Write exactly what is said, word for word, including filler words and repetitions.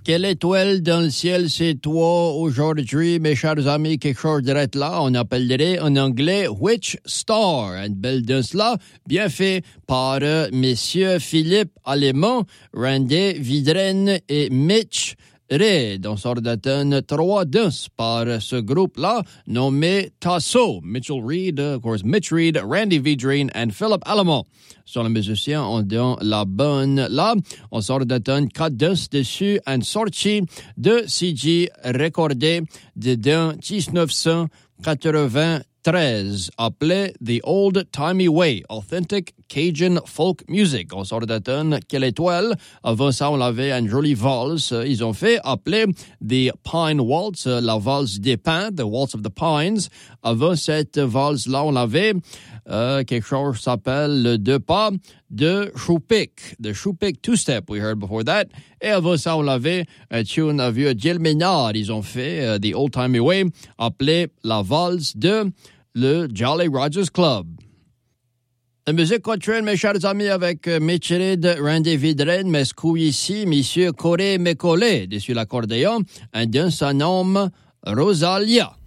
Quelle étoile dans le ciel c'est toi aujourd'hui, mes chers amis, quelque chose direct là, on appellerait en anglais Which Star? Une belle danse là, bien fait par euh, messieurs Philippe Allemand, Randy Vidren et Mitch Reed. On sort d'attendre trois danses par ce groupe-là, nommé Tasso. Mitchell Reed, of course, Mitch Reed, Randy Vidren and Philip Allemand. Sur les musiciens, on donne la bonne là. On sort d'attendre quatre danses dessus, une sortie de C G recordé de dix-neuf cent quatre-vingt-treize, appelé The Old Timey Way, Authentic Cajun Folk Music. On sort d'attendre quelle étoile. Avant ça, on avait une jolie valse. Ils ont fait appeler The Pine Waltz, la valse des pins, The Waltz of the Pines. Avant cette valse-là, on avait euh, quelque chose qui s'appelle le deux pas de Choupic. The Choupic two-step, we heard before that. Et avant ça, on avait un tune à vieux Gilles Ménard. Ils ont fait uh, The Old Timey Way, appelé la valse de le Jolly Rogers Club. La musique continue, mes chers amis, avec euh, Mitch Reed, Randy Vidren, mais ce coup ici, Monsieur Coré Mécolé, dessus l'accordéon, un d'un son nomme Rosalia.